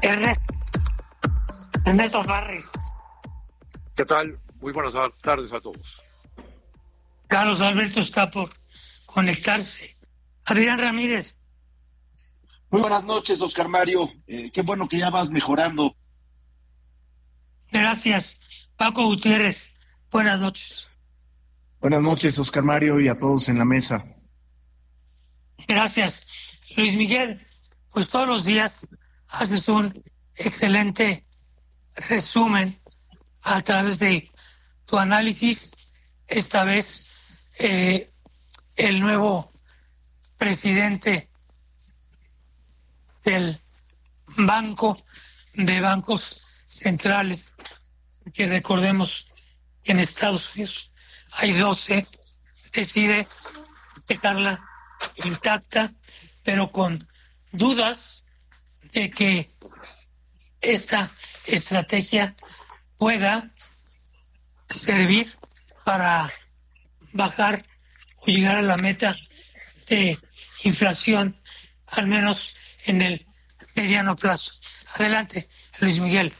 Ernesto Farri. ¿Qué tal? Muy buenas tardes a todos. Carlos Alberto está por conectarse. Adrián Ramírez. Muy buenas noches, Oscar Mario. Qué bueno que ya vas mejorando. Gracias. Paco Gutiérrez. Buenas noches. Buenas noches, Oscar Mario, y a todos en la mesa. Gracias. Luis Miguel, pues todos los días haces un excelente resumen a través de tu análisis. Esta vez el nuevo presidente del Banco de Bancos Centrales, que recordemos que en Estados Unidos hay 12, decide dejarla intacta, pero con dudas de que esta estrategia pueda servir para bajar o llegar a la meta de inflación, al menos en el mediano plazo. Adelante, Luis Miguel.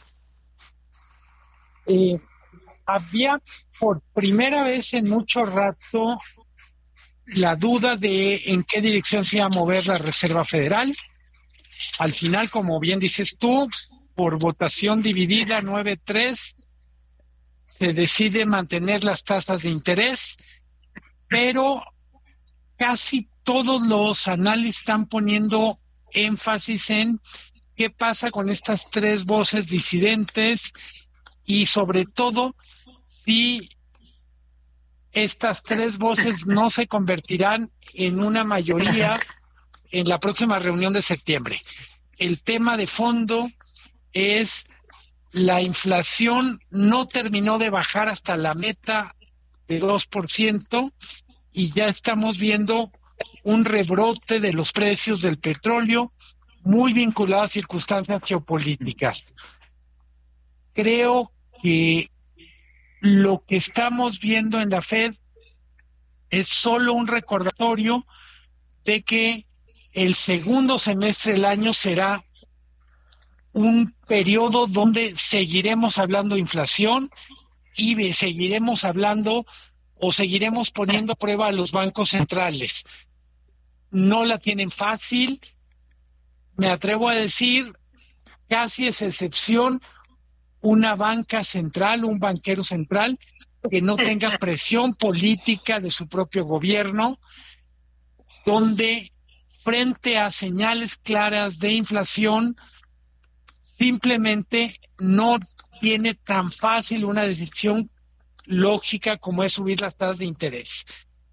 Había por primera vez en mucho rato la duda de en qué dirección se iba a mover la Reserva Federal. Al final, como bien dices tú, por votación dividida 9-3, se decide mantener las tasas de interés, pero casi todos los análisis están poniendo énfasis en qué pasa con estas tres voces disidentes y sobre todo si estas tres voces no se convertirán en una mayoría en la próxima reunión de septiembre. El tema de fondo es la inflación no terminó de bajar hasta la meta de 2% y ya estamos viendo un rebrote de los precios del petróleo muy vinculado a circunstancias geopolíticas. Creo que lo que estamos viendo en la Fed es solo un recordatorio de que el segundo semestre del año será un periodo donde seguiremos hablando de inflación y seguiremos hablando o seguiremos poniendo a prueba a los bancos centrales. No la tienen fácil, me atrevo a decir, casi es excepción una banca central, un banquero central que no tenga presión política de su propio gobierno, donde frente a señales claras de inflación simplemente no tiene tan fácil una decisión lógica como es subir las tasas de interés.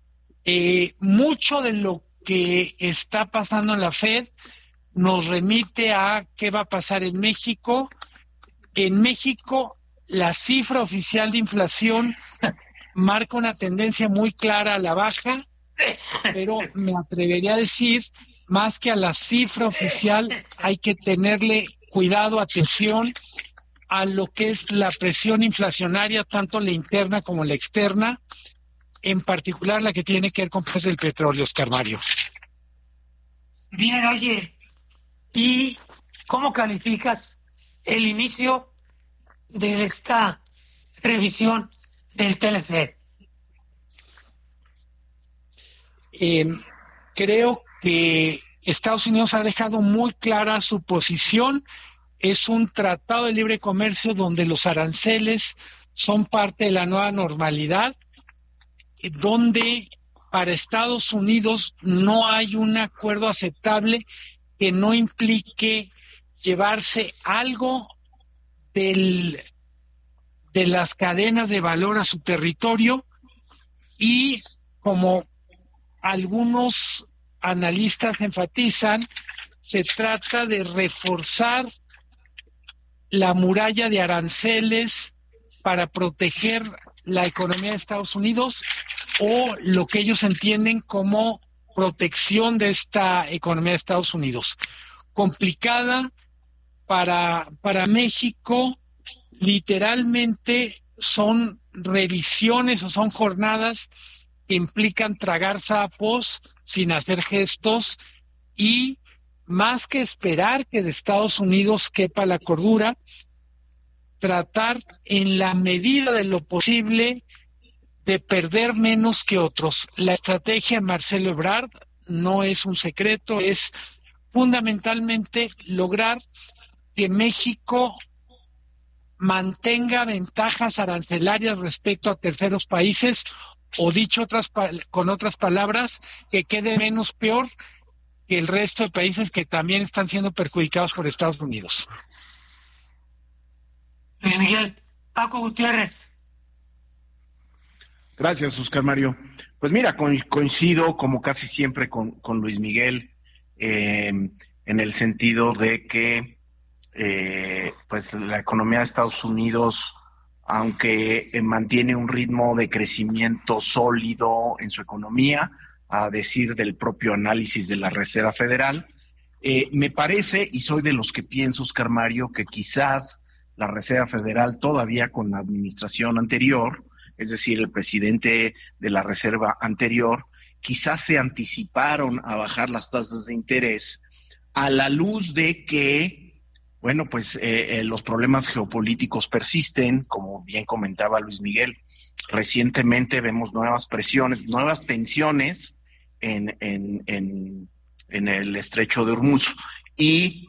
Mucho de lo que está pasando en la Fed nos remite a qué va a pasar en México. En México, la cifra oficial de inflación marca una tendencia muy clara a la baja, pero me atrevería a decir, más que a la cifra oficial, hay que tenerle cuidado, atención a lo que es la presión inflacionaria, tanto la interna como la externa, en particular la que tiene que ver con precios del petróleo, Oscar Mario. Bien, oye, ¿y cómo calificas el inicio de esta revisión del TLC? Creo que Estados Unidos ha dejado muy clara su posición. Es un tratado de libre comercio donde los aranceles son parte de la nueva normalidad, donde para Estados Unidos no hay un acuerdo aceptable que no implique llevarse algo de las cadenas de valor a su territorio, y como algunos analistas enfatizan, se trata de reforzar la muralla de aranceles para proteger la economía de Estados Unidos, o lo que ellos entienden como protección de esta economía de Estados Unidos. Complicada para México, literalmente son revisiones o son jornadas que implican tragar sapos sin hacer gestos, y más que esperar que de Estados Unidos quepa la cordura, tratar en la medida de lo posible de perder menos que otros. La estrategia de Marcelo Ebrard no es un secreto, es fundamentalmente lograr que México mantenga ventajas arancelarias respecto a terceros países, o dicho con otras palabras, que quede menos peor que el resto de países que también están siendo perjudicados por Estados Unidos. Luis Miguel, Paco Gutiérrez. Gracias, Oscar Mario. Pues mira, coincido como casi siempre con Luis Miguel, en el sentido de que pues la economía de Estados Unidos, aunque mantiene un ritmo de crecimiento sólido en su economía, a decir del propio análisis de la Reserva Federal, me parece, y soy de los que pienso, Oscar Mario, que quizás la Reserva Federal todavía con la administración anterior, es decir, el presidente de la Reserva anterior, quizás se anticiparon a bajar las tasas de interés a la luz de que, bueno, pues los problemas geopolíticos persisten, como bien comentaba Luis Miguel. Recientemente vemos nuevas presiones, nuevas tensiones en el estrecho de Hormuz y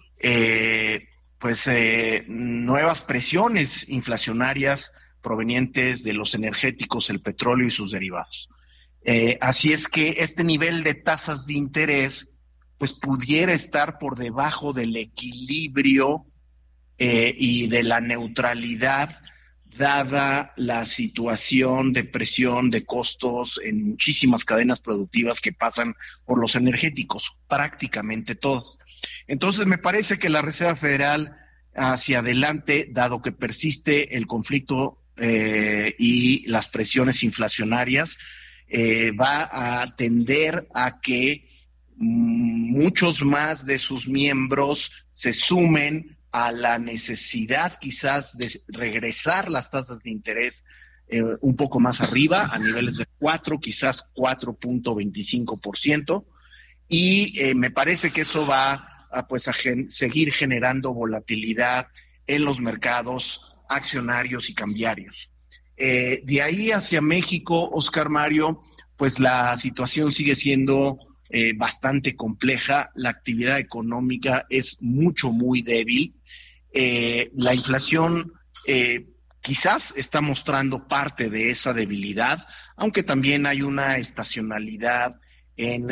nuevas presiones inflacionarias provenientes de los energéticos, el petróleo y sus derivados. Así es que este nivel de tasas de interés pues pudiera estar por debajo del equilibrio y de la neutralidad, dada la situación de presión de costos en muchísimas cadenas productivas que pasan por los energéticos, prácticamente todas. Entonces me parece que la Reserva Federal hacia adelante, dado que persiste el conflicto y las presiones inflacionarias, va a tender a que muchos más de sus miembros se sumen a la necesidad quizás de regresar las tasas de interés un poco más arriba, a niveles de 4, quizás 4.25%, y me parece que eso va a seguir generando volatilidad en los mercados accionarios y cambiarios. De ahí hacia México, Oscar Mario, pues la situación sigue siendo bastante compleja, la actividad económica es muy débil, la inflación quizás está mostrando parte de esa debilidad, aunque también hay una estacionalidad en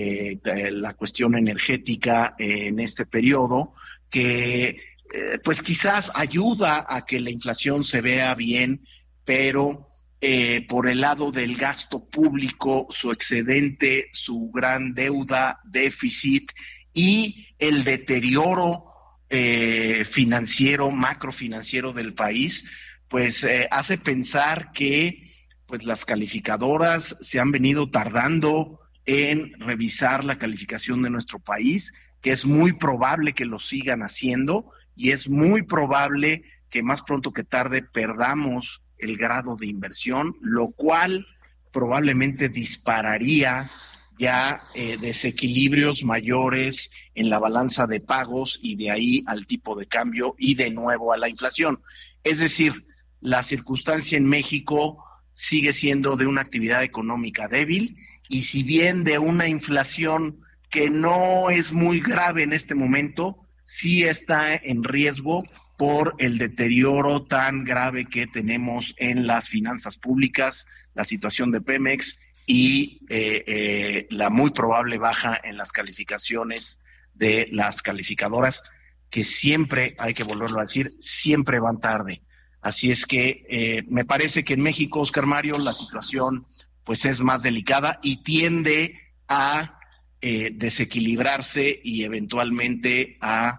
la cuestión energética en este periodo que pues quizás ayuda a que la inflación se vea bien, pero por el lado del gasto público, su excedente, su gran deuda, déficit y el deterioro financiero, macrofinanciero del país, pues hace pensar que pues las calificadoras se han venido tardando en revisar la calificación de nuestro país, que es muy probable que lo sigan haciendo y es muy probable que más pronto que tarde perdamos el grado de inversión, lo cual probablemente dispararía ya desequilibrios mayores en la balanza de pagos y de ahí al tipo de cambio y de nuevo a la inflación. Es decir, la circunstancia en México sigue siendo de una actividad económica débil y si bien de una inflación que no es muy grave en este momento, sí está en riesgo por el deterioro tan grave que tenemos en las finanzas públicas, la situación de Pemex y la muy probable baja en las calificaciones de las calificadoras, que siempre, hay que volverlo a decir, siempre van tarde. Así es que me parece que en México, Oscar Mario, la situación pues es más delicada y tiende a desequilibrarse y eventualmente a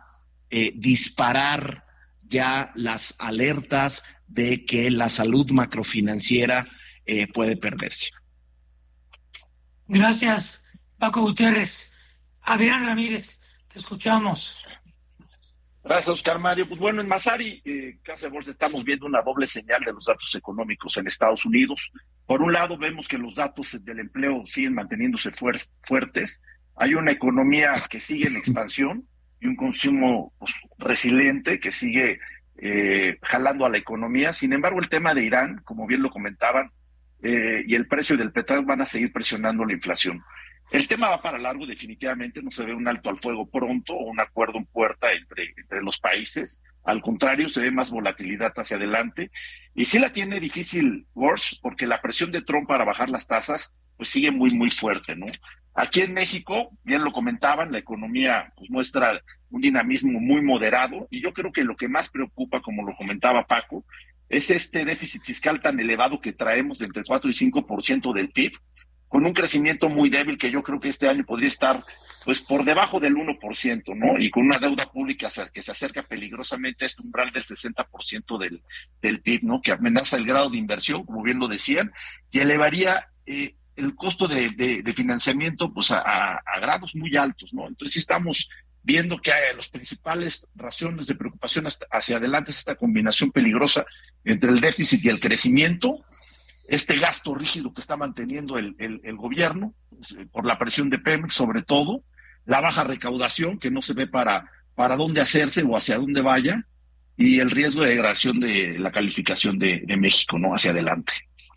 disparar ya las alertas de que la salud macrofinanciera puede perderse. Gracias, Paco Gutiérrez. Adrián Ramírez, te escuchamos. Gracias, Oscar Mario. Pues bueno, en Masari, Casa de Bolsa, estamos viendo una doble señal de los datos económicos en Estados Unidos. Por un lado, vemos que los datos del empleo siguen manteniéndose fuertes, Hay una economía que sigue en expansión y un consumo pues, resiliente que sigue jalando a la economía. Sin embargo, el tema de Irán, como bien lo comentaban, y el precio del petróleo van a seguir presionando la inflación. El tema va para largo, definitivamente. No se ve un alto al fuego pronto o un acuerdo en puerta entre los países. Al contrario, se ve más volatilidad hacia adelante. Y sí la tiene difícil Walsh, porque la presión de Trump para bajar las tasas pues sigue muy, muy fuerte, ¿no? Aquí en México, bien lo comentaban, la economía pues, muestra un dinamismo muy moderado, y yo creo que lo que más preocupa, como lo comentaba Paco, es este déficit fiscal tan elevado que traemos de entre 4 y 5% del PIB, con un crecimiento muy débil que yo creo que este año podría estar pues por debajo del 1%, ¿no? Y con una deuda pública que se acerca peligrosamente a este umbral del 60% del PIB, ¿no? Que amenaza el grado de inversión, como bien lo decían, y elevaría el costo de financiamiento pues a grados muy altos, ¿no? Entonces sí estamos viendo que las principales razones de preocupación hacia adelante es esta combinación peligrosa entre el déficit y el crecimiento, este gasto rígido que está manteniendo el gobierno, por la presión de Pemex sobre todo, la baja recaudación que no se ve para dónde hacerse o hacia dónde vaya, y el riesgo de degradación de la calificación de México, ¿no? Hacia adelante.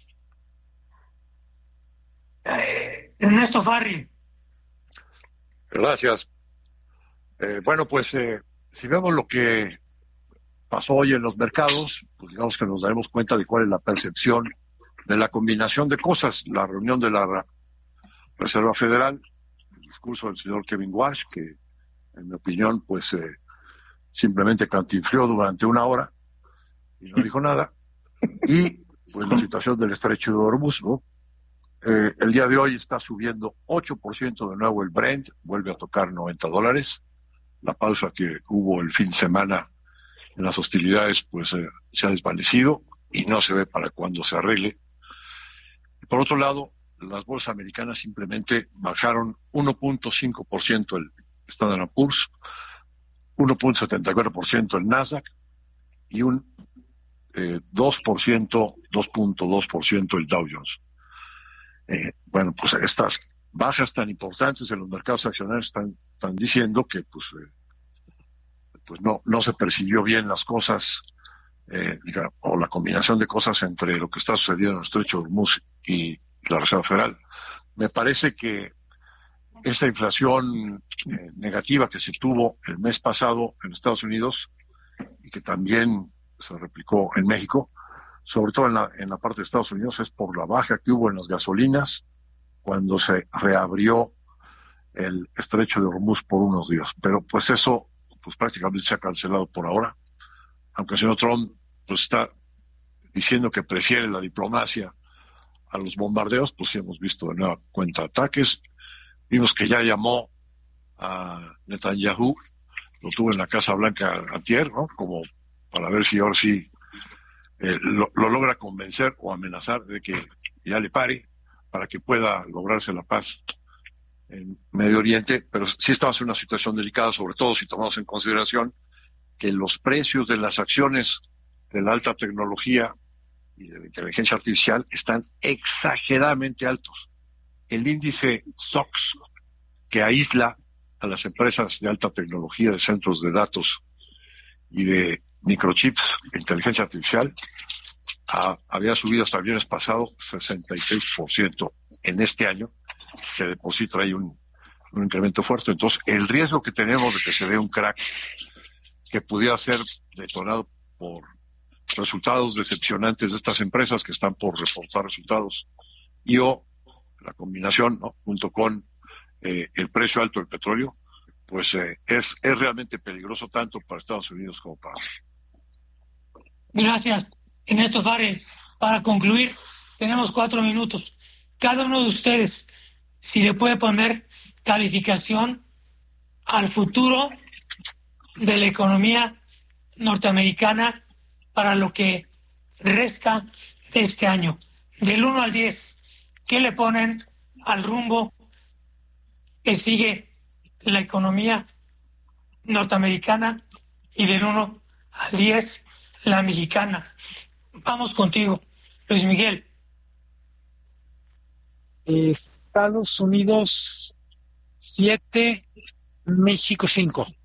Ernesto Farri. Gracias. Bueno, pues si vemos lo que pasó hoy en los mercados, pues digamos que nos daremos cuenta de cuál es la percepción de la combinación de cosas. La reunión de la Reserva Federal, el discurso del señor Kevin Warsh, que en mi opinión pues simplemente cantinfló durante una hora y no dijo nada, y pues la situación del estrecho de Hormuz, ¿no? El día de hoy está subiendo 8% de nuevo el Brent, vuelve a tocar $90. La pausa que hubo el fin de semana en las hostilidades pues se ha desvanecido y no se ve para cuándo se arregle. Y por otro lado, las bolsas americanas simplemente bajaron 1.5% el Standard & Poor's, 1.74% el Nasdaq y un 2.2% el Dow Jones. Bueno, pues estas bajas tan importantes en los mercados accionarios están diciendo que pues no se percibió bien las cosas, o la combinación de cosas entre lo que está sucediendo en el estrecho de Hormuz y la Reserva Federal. Me parece que esa inflación negativa que se tuvo el mes pasado en Estados Unidos y que también se replicó en México, sobre todo en la parte de Estados Unidos, es por la baja que hubo en las gasolinas cuando se reabrió el estrecho de Hormuz por unos días. Pero pues eso pues prácticamente se ha cancelado por ahora, aunque el señor Trump pues está diciendo que prefiere la diplomacia a los bombardeos. Pues sí hemos visto de nueva cuenta ataques. Vimos que ya llamó a Netanyahu, lo tuvo en la Casa Blanca antier, ¿no? Como para ver si ahora sí lo logra convencer o amenazar de que ya le pare para que pueda lograrse la paz en Medio Oriente. Pero sí estamos en una situación delicada, sobre todo si tomamos en consideración que los precios de las acciones de la alta tecnología y de la inteligencia artificial están exageradamente altos. El índice SOX, que aísla a las empresas de alta tecnología, de centros de datos y de microchips, inteligencia artificial, había subido hasta el viernes pasado 66% en este año, que de por sí trae un incremento fuerte. Entonces, el riesgo que tenemos de que se dé un crack que pudiera ser detonado por resultados decepcionantes de estas empresas que están por reportar resultados, y o la combinación, ¿no?, junto con el precio alto del petróleo, pues es realmente peligroso tanto para Estados Unidos como para México. Gracias, Ernesto Farri. Para concluir, tenemos 4 minutos. Cada uno de ustedes, si le puede poner calificación al futuro de la economía norteamericana para lo que resta de este año. Del 1 al 10, ¿qué le ponen al rumbo que sigue la economía norteamericana? Y del 1 al 10, la mexicana. Vamos contigo, Luis Miguel. Estados Unidos 7, México 5.